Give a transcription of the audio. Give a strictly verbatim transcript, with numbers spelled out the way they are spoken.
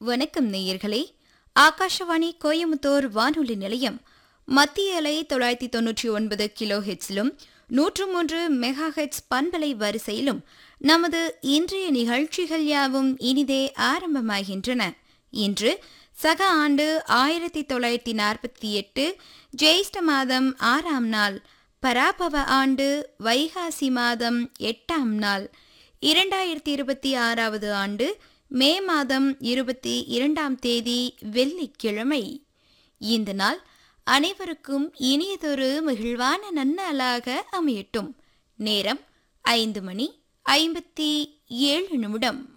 வணக்கம் நேயர்களே. ஆகாஷவாணி கோயமுத்தூர் வானொலி நிலையம் மத்திய அலை தொள்ளாயிரத்தி தொன்னூற்றி ஒன்பது கிலோ ஹெட்ஸிலும் நூற்று மூன்று மெகா ஹெட்ஸ் பண்பலை வரிசையிலும் நமது இன்றைய நிகழ்ச்சிகள் யாவும் இனிதே ஆரம்பமாகின்றன. இன்று சக ஆண்டு ஆயிரத்தி தொள்ளாயிரத்தி நாற்பத்தி எட்டு ஜெயிஷ்ட மாதம் ஆறாம் நாள், பராபவ ஆண்டு வைகாசி மாதம் எட்டாம் நாள், இரண்டாயிரத்தி இருபத்தி ஆறாவது ஆண்டு மே மாதம் இருபத்தி இரண்டாம் தேதி வெள்ளிக்கிழமை. இந்த நாள் அனைவருக்கும் இனியதொரு மகிழ்வான நன்னாளாக அமையட்டும். நேரம் ஐந்து மணி ஐம்பத்தி ஏழு நிமிடம்.